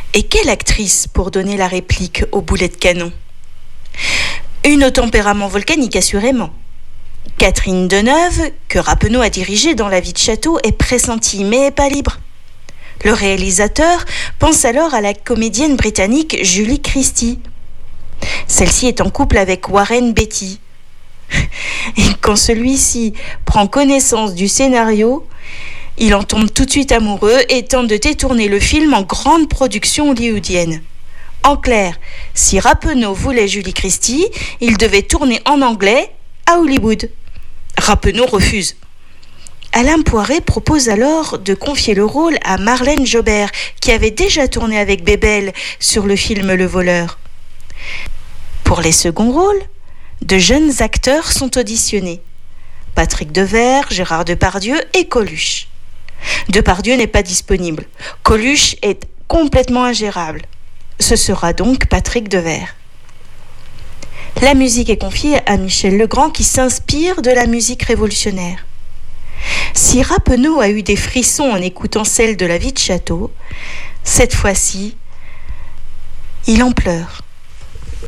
Et quelle actrice pour donner la réplique au boulet de canon? Une au tempérament volcanique assurément. Catherine Deneuve, que Rappeneau a dirigée dans La vie de château, est pressentie mais pas libre. Le réalisateur pense alors à la comédienne britannique Julie Christie. Celle-ci est en couple avec Warren Beatty. Et quand celui-ci prend connaissance du scénario, il en tombe tout de suite amoureux et tente de détourner le film en grande production hollywoodienne. En clair, si Rappeneau voulait Julie Christie, il devait tourner en anglais à Hollywood. Rappeneau refuse. Alain Poiret propose alors de confier le rôle à Marlène Jobert, qui avait déjà tourné avec Bébel sur le film Le Voleur. Pour les seconds rôles, de jeunes acteurs sont auditionnés. Patrick Devers, Gérard Depardieu et Coluche. Depardieu n'est pas disponible. Coluche est complètement ingérable. Ce sera donc Patrick Devers. La musique est confiée à Michel Legrand qui s'inspire de la musique révolutionnaire. Si Rappeneau a eu des frissons en écoutant celle de La vie de château, cette fois-ci, il en pleure.